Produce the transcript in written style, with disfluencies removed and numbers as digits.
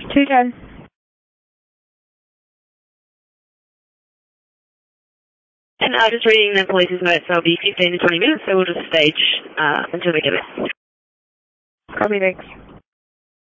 210. And just reading the police's notes, so it'll be 15 to 20 minutes, so we'll just stage until we get it. Copy, thanks.